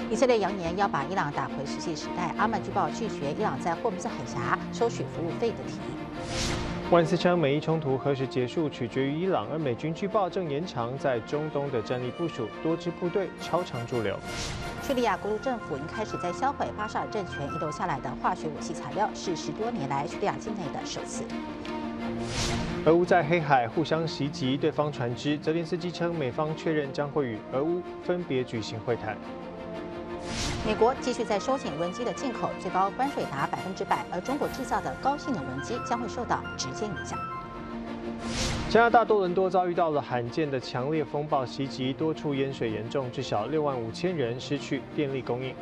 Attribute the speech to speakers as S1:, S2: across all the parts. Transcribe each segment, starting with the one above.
S1: 以色列扬言要把伊朗打回石器时代，阿曼据报拒绝伊朗在霍姆兹海峡收取服务费的提议。
S2: 万斯称，美伊冲突何时结束取决于伊朗，而美军据报正延长在中东的战力部署，多支部队超常驻留。
S1: 叙利亚国土政府已经开始在销毁巴沙尔政权遗留下来的化学武器材料，是10多年来叙利亚境内的首次。
S2: 俄乌在黑海互相袭击对方船只，泽连斯基称，美方确认将会与俄乌分别举行会谈。
S1: 美国继续在收紧无人机的进口，最高关税达100%，而中国制造的高性能无人机将会受到直接影响。
S2: 加拿大多伦多遭遇到了罕见的强烈风暴袭击，多处淹水严重，至少65000人失去电力供应。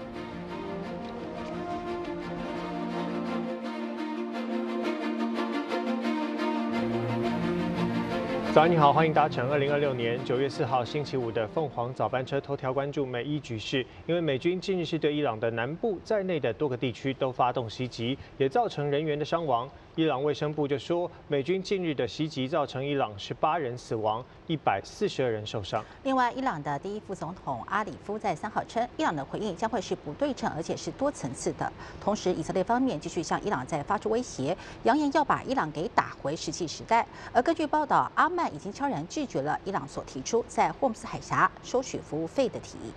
S2: 早安，你好，欢迎搭乘2026年9月4号星期五的凤凰早班车。头条关注美伊局势，因为美军近日是对伊朗的南部在内的多个地区都发动袭击，也造成人员的伤亡。伊朗卫生部就说，美军近日的袭击造成伊朗18人死亡，142人受伤。
S1: 另外，伊朗的第一副总统阿里夫在3号称，伊朗的回应将会是不对称，而且是多层次的。同时，以色列方面继续向伊朗在发出威胁，扬言要把伊朗给打回石器时代。而根据报道，阿曼已经悄然拒绝了伊朗所提出在霍姆斯海峡收取服务费的提议。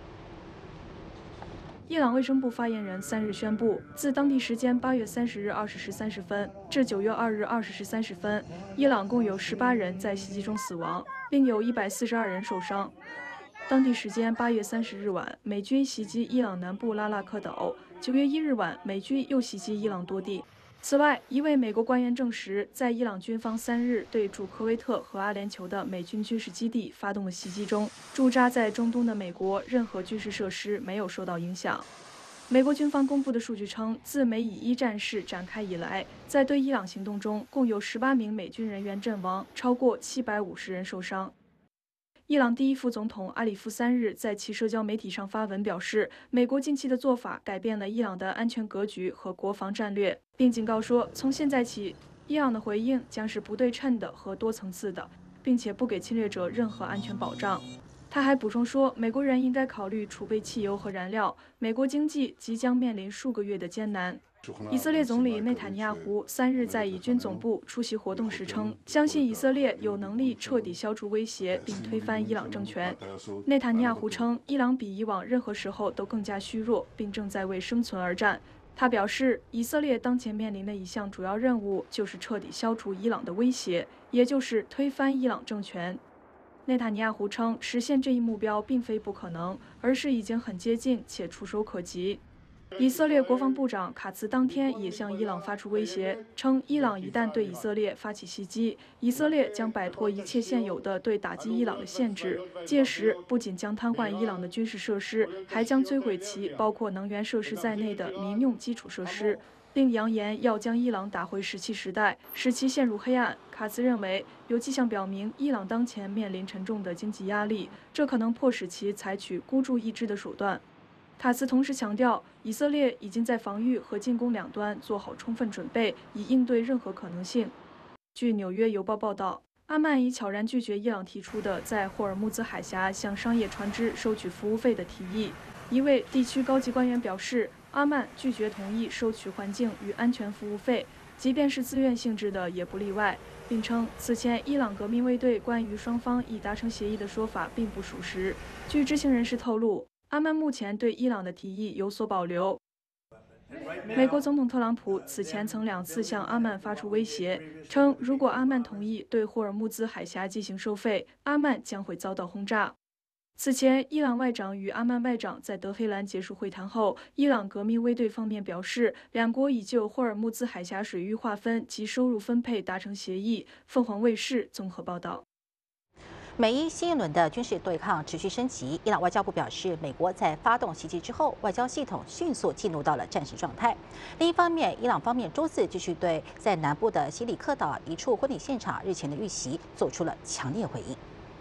S3: 伊朗卫生部发言人3日宣布，自当地时间8月30日20时30分至9月2日20时30分，伊朗共有18人在袭击中死亡，另有142人受伤。当地时间8月30日晚，美军袭击伊朗南部拉腊克岛；9月1日晚，美军又袭击伊朗多地。此外，一位美国官员证实，在伊朗军方3日对驻科威特和阿联酋的美军军事基地发动的袭击中，驻扎在中东的美国任何军事设施没有受到影响。美国军方公布的数据称，自美以1战事展开以来，在对伊朗行动中，共有18名美军人员阵亡，超过750人受伤。伊朗第一副总统阿里夫3日在其社交媒体上发文表示，美国近期的做法改变了伊朗的安全格局和国防战略，并警告说，从现在起，伊朗的回应将是不对称的和多层次的，并且不给侵略者任何安全保障。他还补充说，美国人应该考虑储备汽油和燃料，美国经济即将面临数个月的艰难。以色列总理内塔尼亚胡3日在以军总部出席活动时称，相信以色列有能力彻底消除威胁并推翻伊朗政权。内塔尼亚胡称，伊朗比以往任何时候都更加虚弱，并正在为生存而战。他表示，以色列当前面临的一项主要任务就是彻底消除伊朗的威胁，也就是推翻伊朗政权。内塔尼亚胡称，实现这一目标并非不可能，而是已经很接近且触手可及。以色列国防部长卡茨当天也向伊朗发出威胁，称伊朗一旦对以色列发起袭击，以色列将摆脱一切现有的对打击伊朗的限制，届时不仅将瘫痪伊朗的军事设施，还将摧毁其包括能源设施在内的民用基础设施，并扬言要将伊朗打回石器时代，使其陷入黑暗。卡茨认为，有迹象表明伊朗当前面临沉重的经济压力，这可能迫使其采取孤注一掷的手段。卡茨同时强调，以色列已经在防御和进攻两端做好充分准备，以应对任何可能性。据《纽约邮报》报道，阿曼已悄然拒绝伊朗提出的在霍尔木兹海峡向商业船只收取服务费的提议。一位地区高级官员表示，阿曼拒绝同意收取环境与安全服务费，即便是自愿性质的也不例外，并称此前伊朗革命卫队关于双方已达成协议的说法并不属实。据知情人士透露，阿曼目前对伊朗的提议有所保留。美国总统特朗普此前曾2次向阿曼发出威胁，称如果阿曼同意对霍尔木兹海峡进行收费，阿曼将会遭到轰炸。此前，伊朗外长与阿曼外长在德黑兰结束会谈后，伊朗革命卫队方面表示，两国已就霍尔木兹海峡水域划分及收入分配达成协议。凤凰卫视综合报道。
S1: 美伊新一轮的军事对抗持续升级。伊朗外交部表示，美国在发动袭击之后，外交系统迅速进入到了战时状态。另一方面，伊朗方面周四继续对在南部的西里克岛一处婚礼现场日前的遇袭做出了强烈回应。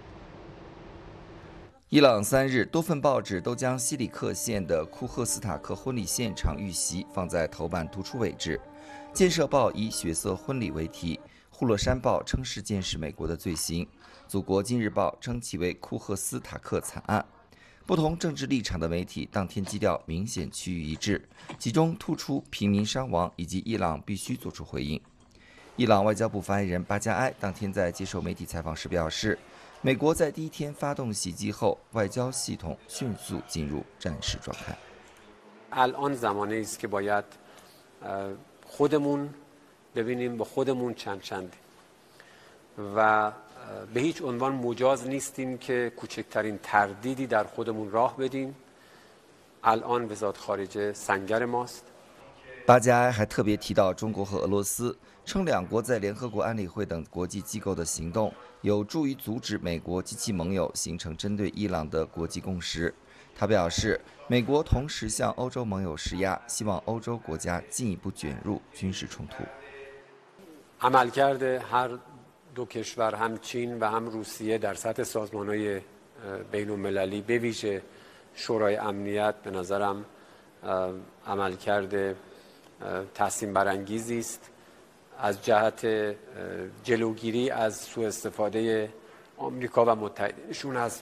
S4: 伊朗3日多份报纸都将西里克县的库赫斯塔克婚礼现场遇袭放在头版突出位置。建设报以血色婚礼为题，呼勒山报称事件是美国的罪行。祖国今日报称其为库赫斯塔克惨案。 不同政治立场的媒体当天基调明显趋于一致，其中突出平民伤亡以及伊朗必须做出回应。伊朗外交部发言人巴加埃当天在接受媒体采访时表示，美国在第一天发动袭击后，外交系统迅速进入战时状态。
S5: الان زمانه است که باید خودمون ببینیم با خودمون چند و به هیچ عنوان مجاز نیستیم که کوچکترین تردیدی در خودمون راه بدیم. الان وزارت خارجه سنگر ماست.
S4: 巴加埃还特别提到中国和俄罗斯，称两国在联合国安理会等国际机构的行动有助于阻止美国及其盟友形成针对伊朗的国际共识。他表示，美国同时向欧洲盟友施压，希望欧洲国家进一步卷入军事冲突。
S5: عملکرد هر دو کشور هم چین و هم روسیه در سطح سازمان‌های بین‌المللی به ویژه شورای امنیت به نظرم عملکرد تحسین برانگیزی است از جهت جلوگیری از سوء استفاده آمریکا و متحدینشون از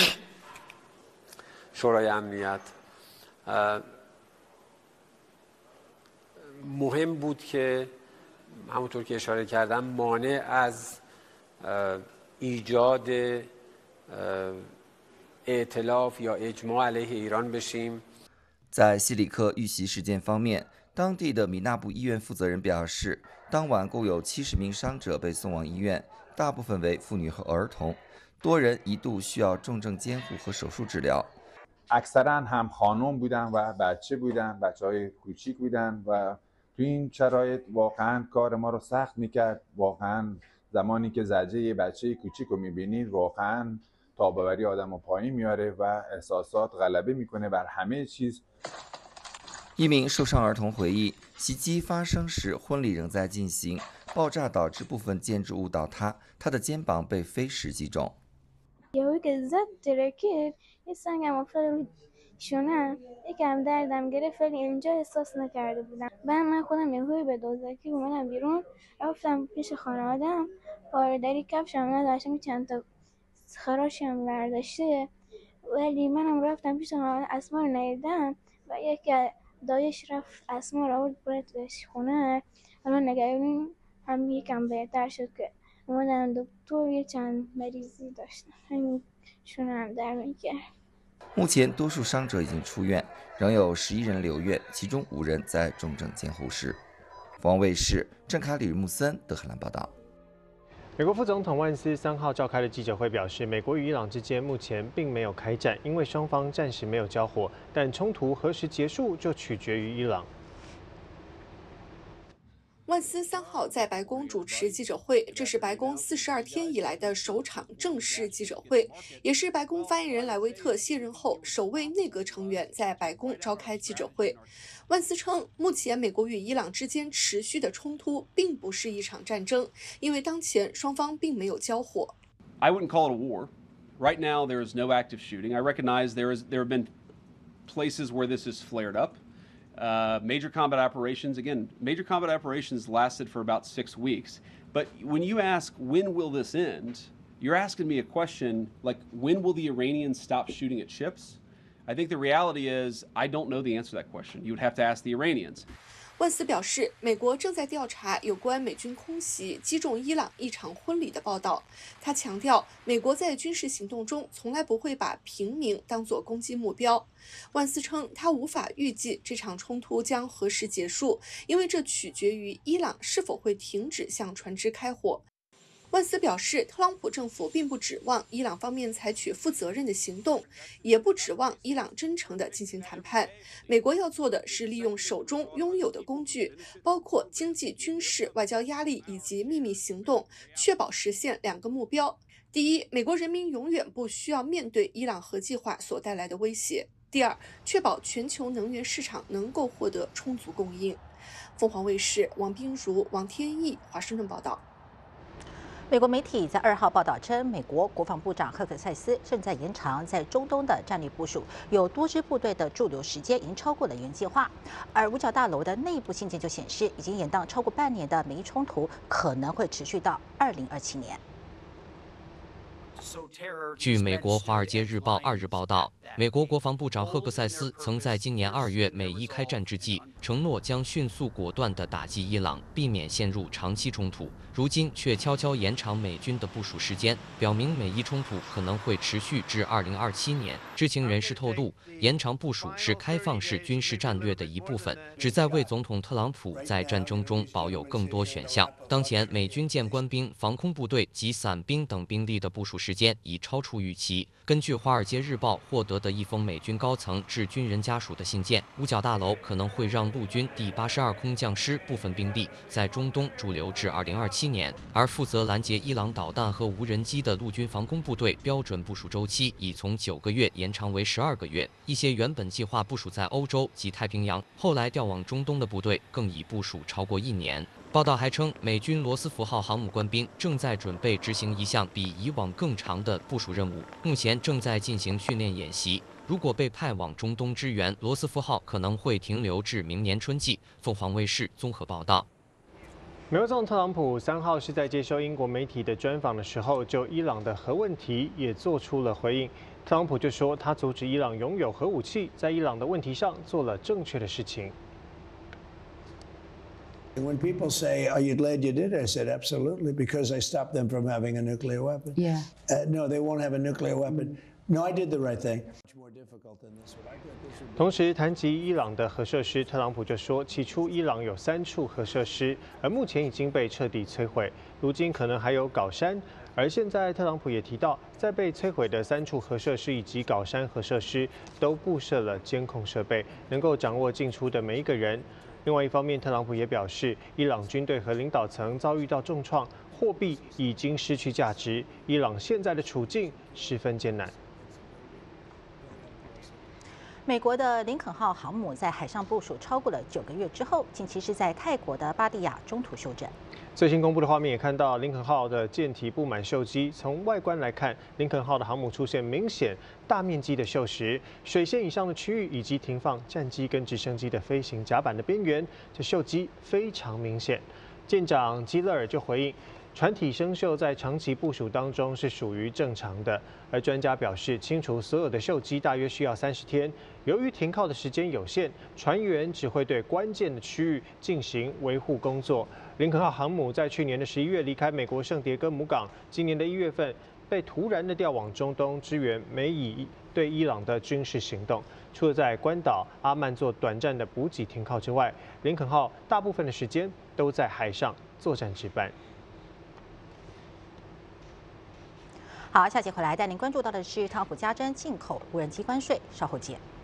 S5: شورای امنیت. مهم بود که همونطور که اشاره کردم مانع از ایجاد ائتلاف یا اجماع علیه ایران بشیم。
S4: 在西里克遇袭事件方面，当地的米纳布医院负责人表示，当晚共有70名伤者被送往医院，大部分为妇女和儿童，多人一度需要重症监护和手术治疗。
S6: اکثرا هم خانم بودن و بچه بودن، بچه‌های کوچیک بودن و تو این شرایط واقعا کار ما رو سخت میکرد. واقعا زمانی که زجه یه بچه کوچیک رو میبینید واقعا تاباوری آدم رو پایین میاره و احساسات غلبه میکنه بر همه چیز。
S4: 一名受伤儿童回忆，袭击发生时婚礼仍在进行，爆炸导致部分建筑物倒塌，他的肩膀被飞石击中。
S7: یهو که زد ترکید یه سنگم افتاد رو شونم یکم دردم گرفت ولی اینجا احساس نکرده بودم. بعد من خودم یهویی به دزدکی اومدم بیرون رفتم پیش خانواده‌ام پاره‌دری کفشم نداشتم چند تا خراشی هم برداشته ولی منم رفتم پیش خانواده اسما رو ندیدم و یکی دایش رفت اسما رو آورد بردش خونه. الان نگهبونیم هم یکم بهتر شد که اومدن دکتر یه چند مریضی داشتم همین شونم در میکرد。
S4: 目前，多数伤者已经出院，仍有11人留院，其中5人在重症监护室。凤凰卫视郑卡里穆森德黑兰报道。
S2: 美国副总统万斯3号召开的记者会表示，美国与伊朗之间目前并没有开战，因为双方暂时没有交火，但冲突何时结束就取决于伊朗。
S8: 万斯3号在白宫主持记者会，这是白宫42天以来的首场正式记者会，也是白宫发言人莱维特卸任后首位内阁成员在白宫召开记者会。万斯称，目前美国与伊朗之间持续的冲突并不是一场战争，因为当前双方并没有交火。
S9: I wouldn't call it a war. Right now, there is no active shooting. I recognize there have been places where this has flared up. Major combat operations lasted for about 6 weeks. But when you ask when will this end, you're asking me a question like when will the Iranians stop shooting at ships? I think the reality is I don't know the answer to that question. You would have to ask the Iranians.
S8: 万斯表示，美国正在调查有关美军空袭击中伊朗一场婚礼的报道。他强调，美国在军事行动中从来不会把平民当作攻击目标。万斯称，他无法预计这场冲突将何时结束，因为这取决于伊朗是否会停止向船只开火。万斯表示，特朗普政府并不指望伊朗方面采取负责任的行动，也不指望伊朗真诚地进行谈判。美国要做的是利用手中拥有的工具，包括经济、军事、外交压力以及秘密行动，确保实现2个目标：第一，美国人民永远不需要面对伊朗核计划所带来的威胁；第二，确保全球能源市场能够获得充足供应。凤凰卫视王彬如、王天翼华盛顿报道。
S1: 美国媒体在2号报道称，美国国防部长赫克塞斯正在延长在中东的战略部署，有多支部队的驻留时间已经超过了原计划。而五角大楼的内部信件就显示，已经延宕超过半年的美伊冲突可能会持续到2027年。
S10: 据美国《华尔街日报》2日报道，美国国防部长赫克塞斯曾在今年2月美伊开战之际，承诺将迅速果断地打击伊朗，避免陷入长期冲突。如今却悄悄延长美军的部署时间，表明美伊冲突可能会持续至2027年。知情人士透露，延长部署是开放式军事战略的一部分，旨在为总统特朗普在战争中保有更多选项。当前，美军舰官兵、防空部队及伞兵等兵力的部署时间已超出预期。根据《华尔街日报》获得的一封美军高层致军人家属的信件，五角大楼可能会让陆军第82空降师部分兵力在中东驻留至2027年，而负责拦截伊朗导弹和无人机的陆军防空部队标准部署周期已从9个月延长为12个月。一些原本计划部署在欧洲及太平洋，后来调往中东的部队更已部署超过1年。报道还称，美军罗斯福号航母官兵正在准备执行一项比以往更长的部署任务，目前正在进行训练演习。如果被派往中东支援，罗斯福号可能会停留至明年春季。凤凰卫视综合报道。
S2: 美国总统特朗普3号是在接受英国媒体的专访的时候，就伊朗的核问题也做出了回应。特朗普就说，他阻止伊朗拥有核武器，在伊朗的问题上做了正确的事情。
S11: When people say, "Are you glad you did it?" I said, "Absolutely, because I stopped them from having a nuclear weapon."
S12: Yeah.
S11: No, they won't have a nuclear weapon. No, I did the right thing.
S2: 同时谈及伊朗的核设施，特朗普就说，起初伊朗有3处核设施，而目前已经被彻底摧毁，如今可能还有镐山。而现在，特朗普也提到，在被摧毁的3处核设施以及镐山核设施都布设了监控设备，能够掌握进出的每一个人。另外一方面，特朗普也表示，伊朗军队和领导层遭遇到重创，货币已经失去价值，伊朗现在的处境十分艰难。
S1: 美国的林肯号航母在海上部署超过了9个月之后，近期是在泰国的巴蒂亚中途休整。
S2: 最新公布的画面也看到，林肯号的舰体布满锈迹。从外观来看，林肯号的航母出现明显大面积的锈蚀，水线以上的区域以及停放战机跟直升机的飞行甲板的边缘，这锈迹非常明显。舰长基勒尔就回应，船体生锈在长期部署当中是属于正常的，而专家表示，清除所有的锈迹大约需要30天。由于停靠的时间有限，船员只会对关键的区域进行维护工作。林肯号航母在去年的11月离开美国圣迭戈母港，今年的1月份被突然的调往中东支援美以对伊朗的军事行动。除了在关岛、阿曼做短暂的补给停靠之外，林肯号大部分的时间都在海上作战值班。
S1: 好，下节回来带您关注到的是特朗普加征进口无人机关税，稍后见。